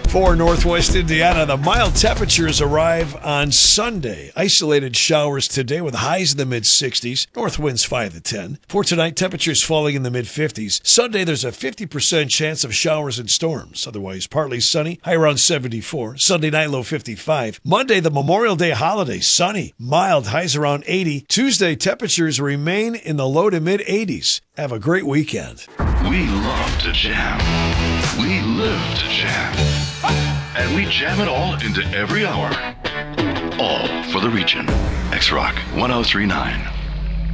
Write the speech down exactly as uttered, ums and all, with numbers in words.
For Northwest Indiana, the mild temperatures arrive on Sunday. Isolated showers today with highs in the mid-sixties. North winds five to ten. For tonight, temperatures falling in the mid-fifties. Sunday, there's a fifty percent chance of showers and storms. Otherwise, partly sunny, high around seventy-four. Sunday night, low fifty-five. Monday, the Memorial Day holiday, sunny, mild, highs around eighty. Tuesday, temperatures remain in the low to mid-eighties. Have a great weekend. We love to jam. We live to jam. And we jam it all into every hour. All for the region. X-Rock one oh three point nine.